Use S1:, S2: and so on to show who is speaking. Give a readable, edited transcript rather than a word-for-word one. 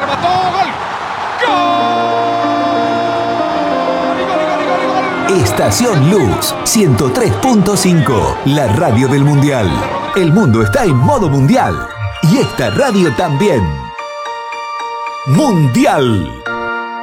S1: remató, gol. ¡Gol!
S2: Estación Luz 103.5, la radio del Mundial. El mundo está en modo mundial y esta radio también. Mundial.